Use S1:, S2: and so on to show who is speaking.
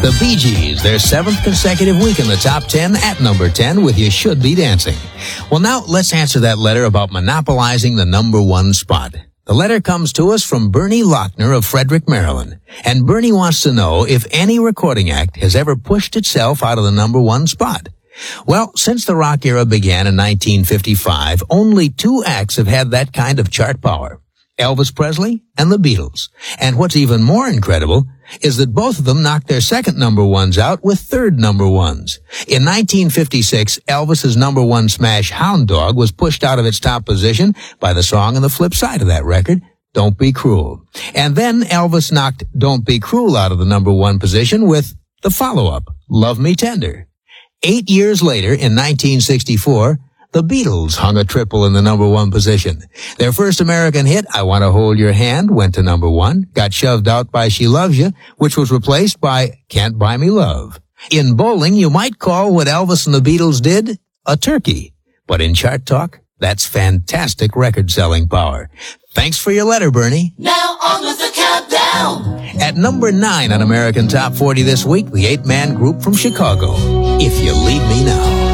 S1: The Bee Gees, their 7th consecutive week in the top 10 at number 10 with You Should Be Dancing. Well, now let's answer that letter about monopolizing the number 1 spot. The letter comes to us from Bernie Lochner of Frederick, Maryland. And Bernie wants to know if any recording act has ever pushed itself out of the number 1 spot. Well, since the rock era began in 1955, only 2 acts have had that kind of chart power. Elvis Presley and the Beatles. And what's even more incredible is that both of them knocked their second number 1s out with third number 1s. In 1956, Elvis's number 1 smash Hound Dog was pushed out of its top position by the song on the flip side of that record, Don't Be Cruel. And then Elvis knocked Don't Be Cruel out of the number 1 position with the follow-up, Love Me Tender. 8 years later, in 1964, the Beatles hung a triple in the number 1 position. Their first American hit, I Want to Hold Your Hand, went to number 1, got shoved out by She Loves You, which was replaced by Can't Buy Me Love. In bowling, you might call what Elvis and the Beatles did a turkey. But in chart talk, that's fantastic record-selling power. Thanks for your letter, Bernie.
S2: Now on with the countdown.
S1: At number 9 on American Top 40 this week, the 8-man group from Chicago, If You Leave Me Now.